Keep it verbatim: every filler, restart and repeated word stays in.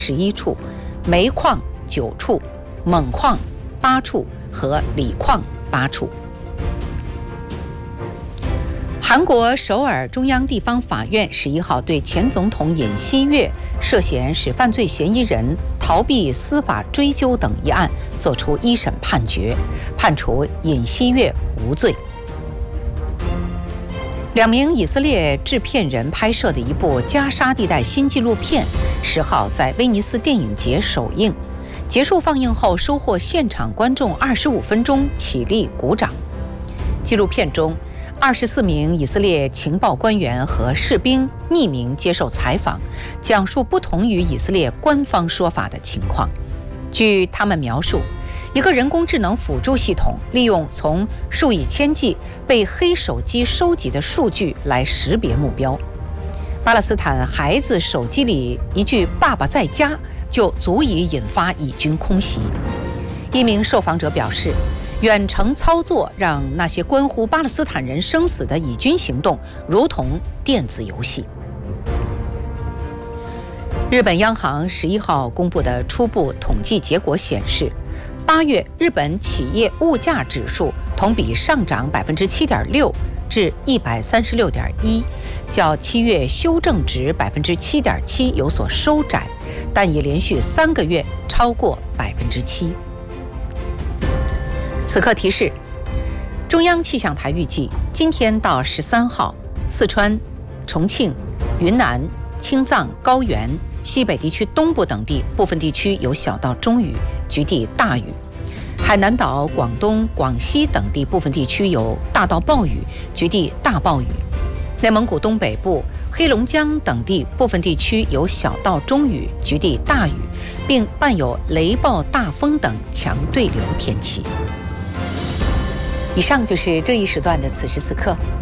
十一处，煤矿九处，锰矿八处和锂矿八处。韩国首尔中央地方法院十一号对前总统尹锡悦涉嫌使犯罪嫌疑人逃避司法追究等一案作出一审判决，判处尹锡悦无罪。两名以色列制片人拍摄的一部加沙地带新纪录片，十号在威尼斯电影节首映。结束放映后，收获现场观众二十五分钟起立鼓掌。纪录片中，二十四名以色列情报官员和士兵匿名接受采访，讲述不同于以色列官方说法的情况。据他们描述，一个人工智能辅助系统利用从数以千计被黑手机收集的数据来识别目标。巴勒斯坦孩子手机里一句“爸爸在家”就足以引发以军空袭。一名受访者表示，远程操作让那些关乎巴勒斯坦人生死的以军行动如同电子游戏。日本央行十一号公布的初步统计结果显示，八月日本企业物价指数同比上涨百分之七点六至一百三十六点一，较七月修正值百分之七点七有所收窄，但已连续三个月超过百分之七。此刻提示，中央气象台预计今天到十三号，四川、重庆、云南、青藏高原、西北地区东部等地部分地区有小到中雨，局地大雨；海南岛、广东、广西等地部分地区有大到暴雨，局地大暴雨；内蒙古东北部、黑龙江等地部分地区有小到中雨，局地大雨，并伴有雷暴、大风等强对流天气。以上就是这一时段的此时此刻，